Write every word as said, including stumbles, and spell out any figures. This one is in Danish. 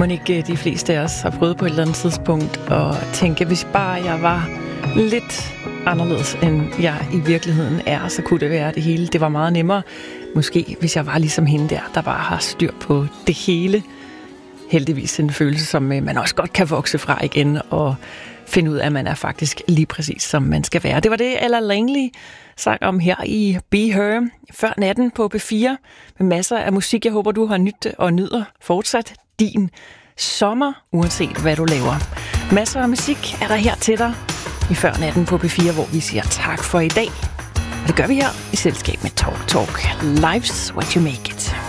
Må ikke de fleste af os har prøvet på et eller andet tidspunkt at tænke, hvis bare jeg var lidt anderledes, end jeg i virkeligheden er, så kunne det være det hele. Det var meget nemmere, måske, hvis jeg var ligesom hende der, der bare har styr på det hele. Heldigvis en følelse, som man også godt kan vokse fra igen og finde ud af, at man er faktisk lige præcis, som man skal være. Det var det, Ella Langley sang om her i Be Her før natten på B fire med masser af musik. Jeg håber, du har nydt og nyder fortsat din sommer, uanset hvad du laver. Masser af musik er der her til dig i før natten på B fire, hvor vi siger tak for i dag. Og det gør vi her i selskab med Talk Talk. Life's what you make it.